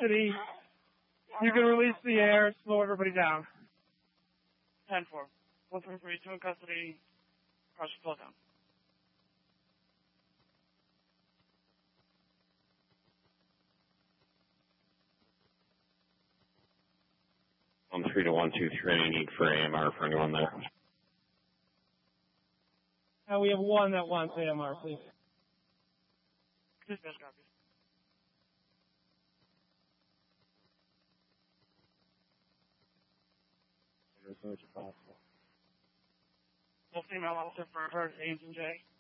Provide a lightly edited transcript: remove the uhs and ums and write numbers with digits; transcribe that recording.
custody. You can release the air, slow everybody down. 10-4. 133, 2 in custody. Pressure slow down. On 3 to 123, need for AMR for anyone there. We have one that wants AMR, please. Dispatch copies. Full female officer for Hurd, Ames and J.